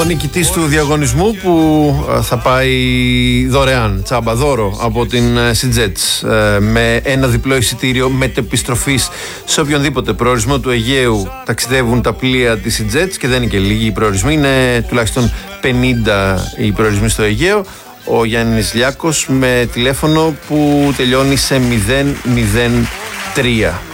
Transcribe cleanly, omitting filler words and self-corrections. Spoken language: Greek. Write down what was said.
Ο νικητής του διαγωνισμού που θα πάει δωρεάν, τσάμπα δώρο από την SeaJets, με ένα διπλό εισιτήριο μετεπιστροφής σε οποιονδήποτε προορισμό του Αιγαίου ταξιδεύουν τα πλοία της SeaJets, και δεν είναι και λίγοι οι προορισμοί, είναι τουλάχιστον 50 οι προορισμοί στο Αιγαίο. Ο Γιάννης Λιάκος με τηλέφωνο που τελειώνει σε 003.